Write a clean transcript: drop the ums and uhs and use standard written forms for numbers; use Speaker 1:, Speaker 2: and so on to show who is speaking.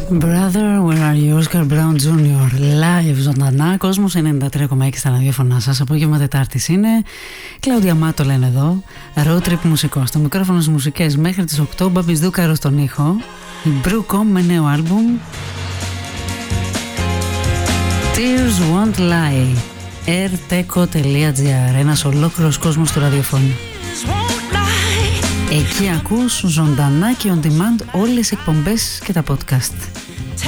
Speaker 1: Brother, where are you, Oscar Brown Jr. Live ζωντανά, Κόσμος 93,6 στα ραδιόφωνα σας. Απόγευμα Τετάρτης είναι. Κλάουδια Μάτο λένε εδώ. Road trip μουσικό. Στο μικρόφωνο στις μουσικές μέχρι τις 8. Μπαμπης Δούκαρος στον ήχο. Η Brewcom με νέο άλμπουμ. Tears Won't Lie. airteco.gr. Ένας ολόκληρος κόσμος του ραδιοφώνου. Εκεί ακούς ζωντανά και on demand όλες τις εκπομπές και τα podcast.